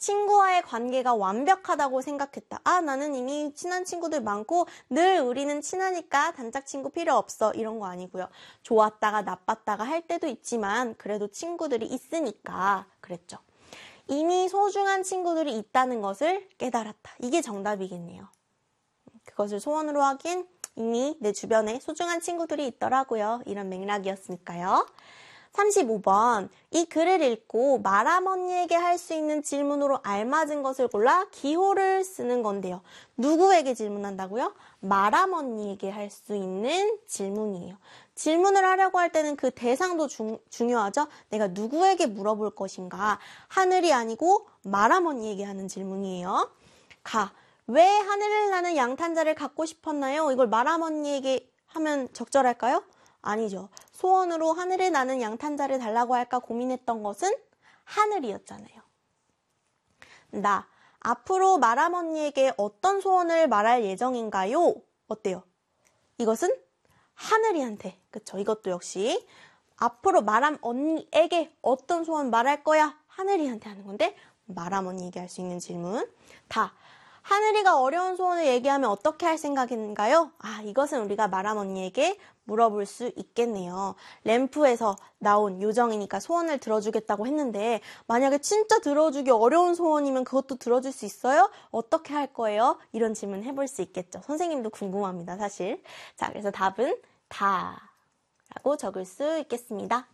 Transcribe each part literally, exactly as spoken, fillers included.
친구와의 관계가 완벽하다고 생각했다. 아, 나는 이미 친한 친구들 많고 늘 우리는 친하니까 단짝 친구 필요 없어. 이런 거 아니고요. 좋았다가 나빴다가 할 때도 있지만 그래도 친구들이 있으니까 그랬죠. 이미 소중한 친구들이 있다는 것을 깨달았다. 이게 정답이겠네요. 그것을 소원으로 하긴 이미 내 주변에 소중한 친구들이 있더라고요. 이런 맥락이었으니까요. 삼십오 번. 이 글을 읽고 마람 언니에게 할 수 있는 질문으로 알맞은 것을 골라 기호를 쓰는 건데요. 누구에게 질문한다고요? 마람 언니에게 할 수 있는 질문이에요. 질문을 하려고 할 때는 그 대상도 중, 중요하죠. 내가 누구에게 물어볼 것인가. 하늘이 아니고 마람 언니에게 하는 질문이에요. 가. 왜 하늘을 나는 양탄자를 갖고 싶었나요? 이걸 마람 언니에게 하면 적절할까요? 아니죠. 소원으로 하늘에 나는 양탄자를 달라고 할까 고민했던 것은 하늘이었잖아요. 나, 앞으로 마람 언니에게 어떤 소원을 말할 예정인가요? 어때요? 이것은 하늘이한테, 그쵸? 이것도 역시 앞으로 마람 언니에게 어떤 소원 말할 거야? 하늘이한테 하는 건데 마람 언니에게 할 수 있는 질문. 다, 하늘이가 어려운 소원을 얘기하면 어떻게 할 생각인가요? 아, 이것은 우리가 마람 언니에게 물어볼 수 있겠네요. 램프에서 나온 요정이니까 소원을 들어주겠다고 했는데 만약에 진짜 들어주기 어려운 소원이면 그것도 들어줄 수 있어요? 어떻게 할 거예요? 이런 질문 해볼 수 있겠죠. 선생님도 궁금합니다, 사실. 자, 그래서 답은 다 라고 적을 수 있겠습니다.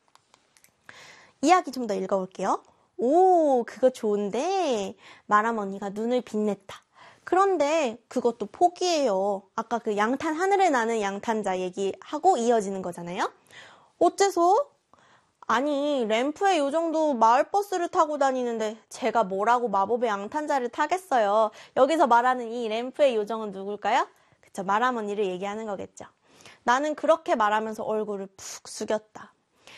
이야기 좀 더 읽어볼게요. 오, 그거 좋은데 마람 언니가 눈을 빛냈다. 그런데 그것도 포기해요. 아까 그 양탄, 하늘에 나는 양탄자 얘기하고 이어지는 거잖아요. 어째서? 아니, 램프의 요정도 마을버스를 타고 다니는데 제가 뭐라고 마법의 양탄자를 타겠어요. 여기서 말하는 이 램프의 요정은 누굴까요? 그쵸, 마람 언니를 얘기하는 거겠죠. 나는 그렇게 말하면서 얼굴을 푹 숙였다.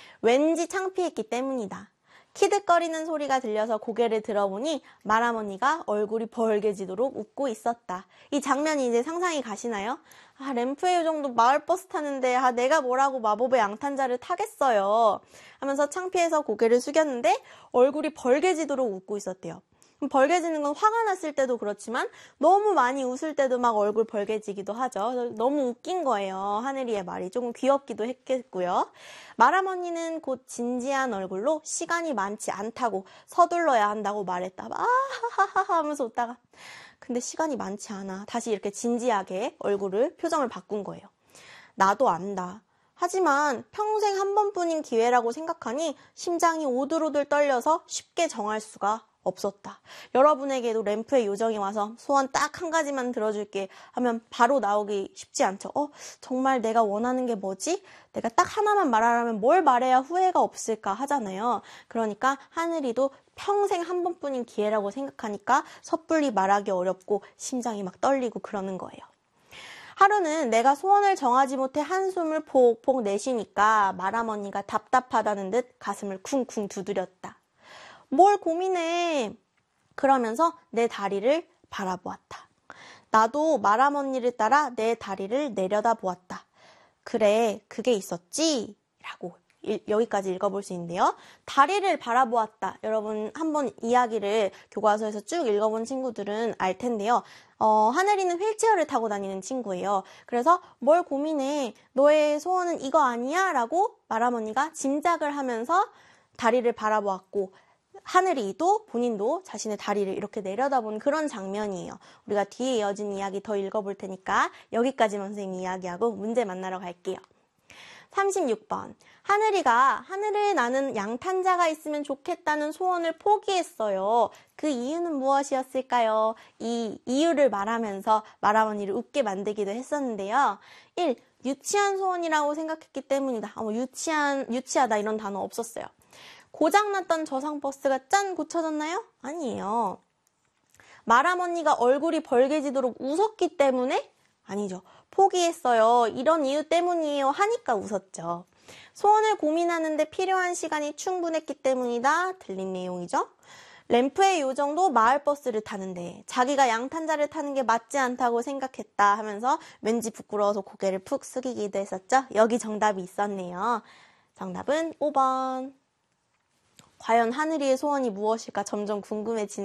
왠지 창피했기 때문이다. 키득거리는 소리가 들려서 고개를 들어보니 마람 언니가 얼굴이 벌개지도록 웃고 있었다. 이 장면이 이제 상상이 가시나요? 아, 램프의 요정도 마을버스 타는데 아, 내가 뭐라고 마법의 양탄자를 타겠어요. 하면서 창피해서 고개를 숙였는데 얼굴이 벌개지도록 웃고 있었대요. 벌개지는 건 화가 났을 때도 그렇지만 너무 많이 웃을 때도 막 얼굴 벌개지기도 하죠. 너무 웃긴 거예요. 하늘이의 말이 조금 귀엽기도 했겠고요. 마람 언니는 곧 진지한 얼굴로 시간이 많지 않다고 서둘러야 한다고 말했다. 아하하하 하면서 웃다가 근데 시간이 많지 않아. 다시 이렇게 진지하게 얼굴을 표정을 바꾼 거예요. 나도 안다. 하지만 평생 한 번뿐인 기회라고 생각하니 심장이 오들오들 떨려서 쉽게 정할 수가 없었다. 여러분에게도 램프의 요정이 와서 소원 딱 한 가지만 들어줄게 하면 바로 나오기 쉽지 않죠. 어, 정말 내가 원하는 게 뭐지? 내가 딱 하나만 말하라면 뭘 말해야 후회가 없을까 하잖아요. 그러니까 하늘이도 평생 한 번뿐인 기회라고 생각하니까 섣불리 말하기 어렵고 심장이 막 떨리고 그러는 거예요. 하루는 내가 소원을 정하지 못해 한숨을 폭폭 내쉬니까 마람 언니가 답답하다는 듯 가슴을 쿵쿵 두드렸다. 뭘 고민해? 그러면서 내 다리를 바라보았다. 나도 마람 언니를 따라 내 다리를 내려다보았다. 그래, 그게 있었지? 라고 일, 여기까지 읽어볼 수 있는데요. 다리를 바라보았다. 여러분 한번 이야기를 교과서에서 쭉 읽어본 친구들은 알 텐데요. 어, 하늘이는 휠체어를 타고 다니는 친구예요. 그래서 뭘 고민해? 너의 소원은 이거 아니야? 라고 마람 언니가 짐작을 하면서 다리를 바라보았고 하늘이도 본인도 자신의 다리를 이렇게 내려다보는 그런 장면이에요. 우리가 뒤에 이어진 이야기 더 읽어볼 테니까 여기까지만 선생님이 이야기하고 문제 만나러 갈게요. 삼십육 번. 하늘이가 하늘에 나는 양탄자가 있으면 좋겠다는 소원을 포기했어요. 그 이유는 무엇이었을까요? 이 이유를 말하면서 마람 언니를 웃게 만들기도 했었는데요. 일. 유치한 소원이라고 생각했기 때문이다. 어, 유치한, 유치하다 이런 단어 없었어요. 고장났던 저상버스가 짠 고쳐졌나요? 아니에요. 마람 언니가 얼굴이 벌개지도록 웃었기 때문에? 아니죠. 포기했어요. 이런 이유 때문이에요. 하니까 웃었죠. 소원을 고민하는데 필요한 시간이 충분했기 때문이다. 들린 내용이죠. 램프의 요정도 마을버스를 타는데 자기가 양탄자를 타는 게 맞지 않다고 생각했다 하면서 왠지 부끄러워서 고개를 푹 숙이기도 했었죠. 여기 정답이 있었네요. 정답은 오 번. 과연 하늘이의 소원이 무엇일까 점점 궁금해지는